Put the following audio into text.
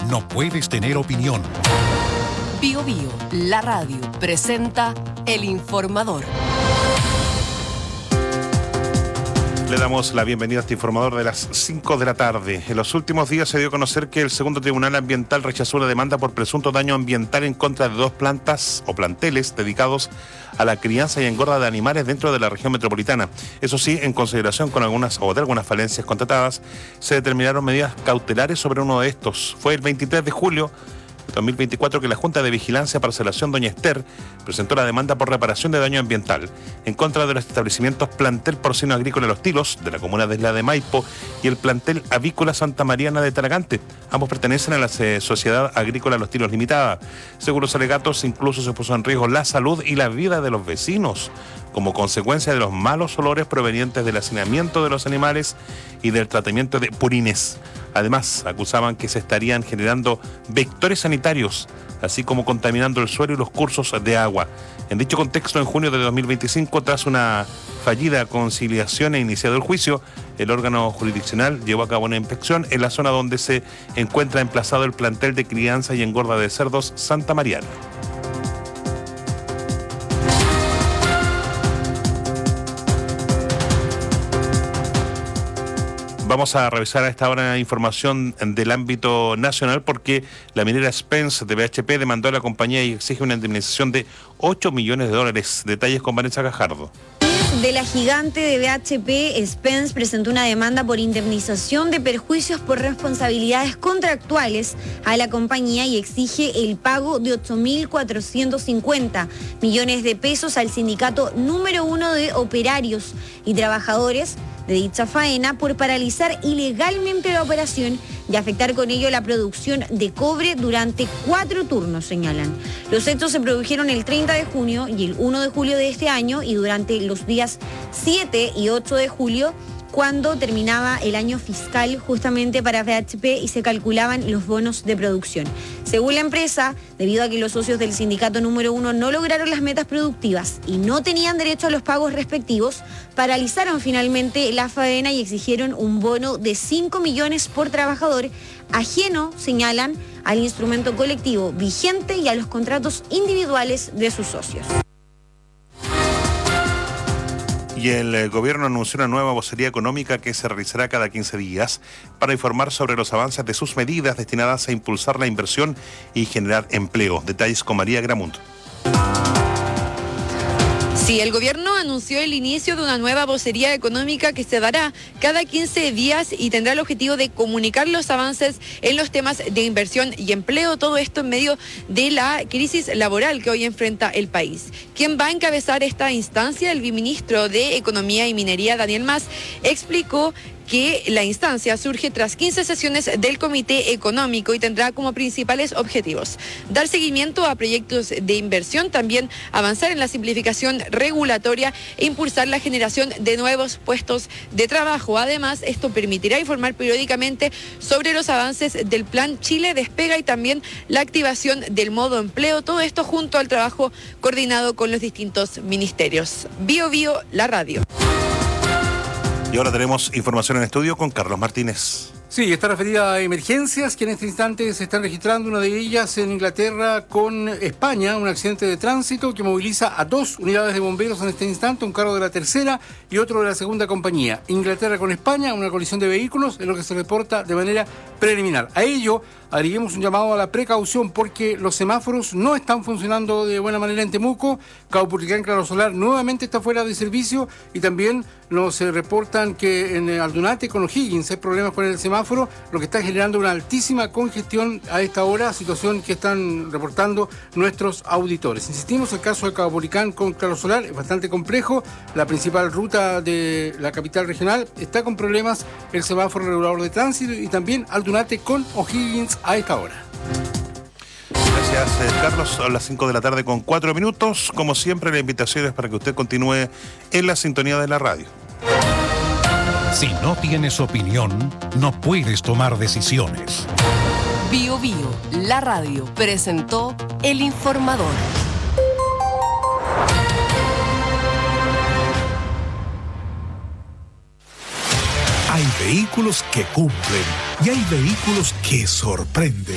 no puedes tener opinión. Bio Bio, la radio, presenta El Informador. Le damos la bienvenida a este informador de las 5 de la tarde. En los últimos días se dio a conocer que el segundo Tribunal Ambiental rechazó una demanda por presunto daño ambiental en contra de 2 plantas o planteles dedicados a la crianza y engorda de animales dentro de la región metropolitana. Eso sí, en consideración con algunas falencias constatadas, se determinaron medidas cautelares sobre uno de estos. Fue el 23 de julio de 2024 que la Junta de Vigilancia Parcelación Doña Ester presentó la demanda por reparación de daño ambiental en contra de los establecimientos Plantel Porcino Agrícola Los Tilos de la comuna de Isla de Maipo y el Plantel Avícola Santa Mariana de Talagante. Ambos pertenecen a la Sociedad Agrícola Los Tilos Limitada. Según los alegatos, incluso se puso en riesgo la salud y la vida de los vecinos como consecuencia de los malos olores provenientes del hacinamiento de los animales y del tratamiento de purines. Además, acusaban que se estarían generando vectores sanitarios, así como contaminando el suelo y los cursos de agua. En dicho contexto, en junio de 2025, tras una fallida conciliación e iniciado el juicio, el órgano jurisdiccional llevó a cabo una inspección en la zona donde se encuentra emplazado el plantel de crianza y engorda de cerdos Santa Mariana. Vamos a revisar a esta hora información del ámbito nacional porque la minera Spence de BHP demandó a la compañía y exige una indemnización de $8 millones. Detalles con Vanessa Gajardo. De la gigante de BHP, Spence presentó una demanda por indemnización de perjuicios por responsabilidades contractuales a la compañía y exige el pago de 8.450 millones de pesos al sindicato número 1 de operarios y trabajadores de dicha faena por paralizar ilegalmente la operación y afectar con ello la producción de cobre durante 4 turnos, señalan. Los hechos se produjeron el 30 de junio y el 1 de julio de este año y durante los días 7 y 8 de julio, cuando terminaba el año fiscal justamente para BHP y se calculaban los bonos de producción. Según la empresa, debido a que los socios del sindicato número 1 no lograron las metas productivas y no tenían derecho a los pagos respectivos, paralizaron finalmente la faena y exigieron un bono de 5 millones por trabajador, ajeno, señalan, al instrumento colectivo vigente y a los contratos individuales de sus socios. Y el gobierno anunció una nueva vocería económica que se realizará cada 15 días para informar sobre los avances de sus medidas destinadas a impulsar la inversión y generar empleo. Detalles con María Gramunt. Sí, el gobierno anunció el inicio de una nueva vocería económica que se dará cada 15 días y tendrá el objetivo de comunicar los avances en los temas de inversión y empleo, todo esto en medio de la crisis laboral que hoy enfrenta el país. Quien va a encabezar esta instancia, el viceministro de Economía y Minería, Daniel Mas, explicó que la instancia surge tras 15 sesiones del Comité Económico y tendrá como principales objetivos dar seguimiento a proyectos de inversión, también avanzar en la simplificación regulatoria e impulsar la generación de nuevos puestos de trabajo. Además, esto permitirá informar periódicamente sobre los avances del Plan Chile Despega y también la activación del modo empleo, todo esto junto al trabajo coordinado con los distintos ministerios. Bio Bio, la radio. Y ahora tenemos información en estudio con Carlos Martínez. Sí, está referida a emergencias que en este instante se están registrando, una de ellas en Inglaterra con España, un accidente de tránsito que moviliza a 2 unidades de bomberos en este instante, un carro de la tercera y otro de la segunda compañía. Inglaterra con España, una colisión de vehículos, es lo que se reporta de manera preliminar. A ello haríamos un llamado a la precaución porque los semáforos no están funcionando de buena manera en Temuco. Caupolicán Claro Solar nuevamente está fuera de servicio y también nos reportan que en Aldunate con O'Higgins hay problemas con el semáforo, lo que está generando una altísima congestión a esta hora, situación que están reportando nuestros auditores. Insistimos, el caso de Caupolicán con Claro Solar es bastante complejo. La principal ruta de la capital regional está con problemas, el semáforo regulador de tránsito y también Aldunate con O'Higgins a esta hora. Gracias, Carlos. Son las 5 de la tarde con 4 minutos. Como siempre, la invitación es para que usted continúe en la sintonía de la radio. Si no tienes opinión, no puedes tomar decisiones. Bio Bio, la radio, presentó El Informador. Hay vehículos que cumplen y hay vehículos que sorprenden.